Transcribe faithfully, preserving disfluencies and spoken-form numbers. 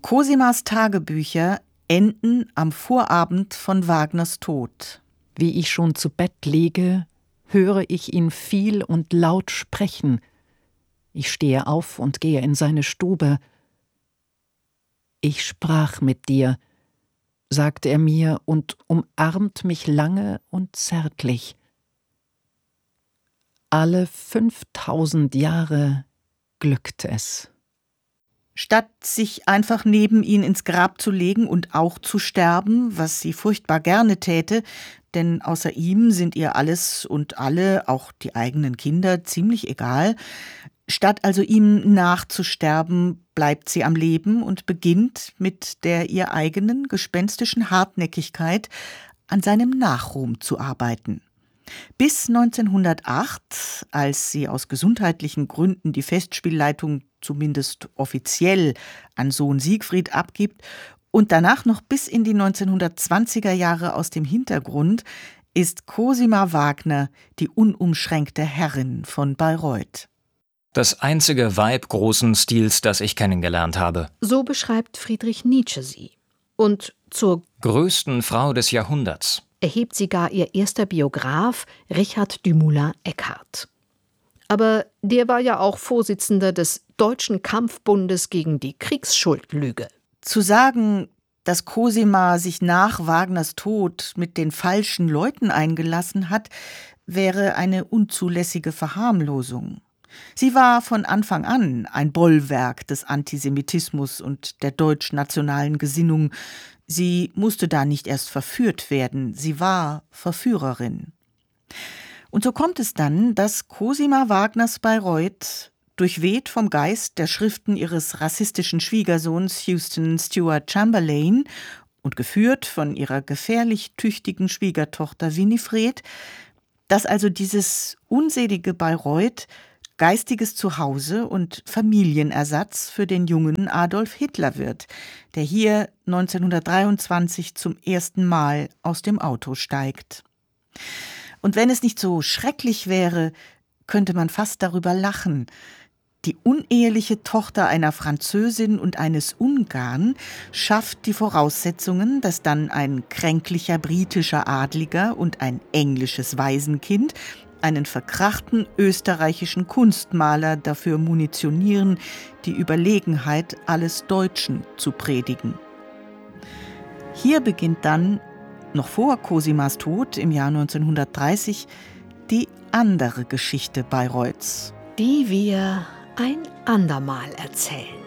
Cosimas Tagebücher enden am Vorabend von Wagners Tod. Wie ich schon zu Bett liege, höre ich ihn viel und laut sprechen. Ich stehe auf und gehe in seine Stube. »Ich sprach mit dir«, sagt er mir und umarmt mich lange und zärtlich. Alle fünftausend Jahre glückt es. Statt sich einfach neben ihn ins Grab zu legen und auch zu sterben, was sie furchtbar gerne täte, denn außer ihm sind ihr alles und alle, auch die eigenen Kinder, ziemlich egal, statt also ihm nachzusterben, bleibt sie am Leben und beginnt mit der ihr eigenen gespenstischen Hartnäckigkeit an seinem Nachruhm zu arbeiten. Bis neunzehnhundertacht, als sie aus gesundheitlichen Gründen die Festspielleitung zumindest offiziell an Sohn Siegfried abgibt und danach noch bis in die neunzehnhundertzwanziger Jahre aus dem Hintergrund, ist Cosima Wagner die unumschränkte Herrin von Bayreuth. Das einzige Weib großen Stils, das ich kennengelernt habe. So beschreibt Friedrich Nietzsche sie. Und zur größten Frau des Jahrhunderts erhebt sie gar ihr erster Biograf Richard Dumoulin-Eckhardt. Aber der war ja auch Vorsitzender des Deutschen Kampfbundes gegen die Kriegsschuldlüge. Zu sagen, dass Cosima sich nach Wagners Tod mit den falschen Leuten eingelassen hat, wäre eine unzulässige Verharmlosung. Sie war von Anfang an ein Bollwerk des Antisemitismus und der deutsch-nationalen Gesinnung. Sie musste da nicht erst verführt werden, sie war Verführerin. Und so kommt es dann, dass Cosima Wagners Bayreuth, durchweht vom Geist der Schriften ihres rassistischen Schwiegersohns Houston Stewart Chamberlain und geführt von ihrer gefährlich tüchtigen Schwiegertochter Winifred, dass also dieses unselige Bayreuth geistiges Zuhause und Familienersatz für den jungen Adolf Hitler wird, der hier neunzehnhundertdreiundzwanzig zum ersten Mal aus dem Auto steigt. Und wenn es nicht so schrecklich wäre, könnte man fast darüber lachen. Die uneheliche Tochter einer Französin und eines Ungarn schafft die Voraussetzungen, dass dann ein kränklicher britischer Adliger und ein englisches Waisenkind einen verkrachten österreichischen Kunstmaler dafür munitionieren, die Überlegenheit alles Deutschen zu predigen. Hier beginnt dann, noch vor Cosimas Tod im Jahr neunzehnhundertdreißig, die andere Geschichte Bayreuths, die wir ein andermal erzählen.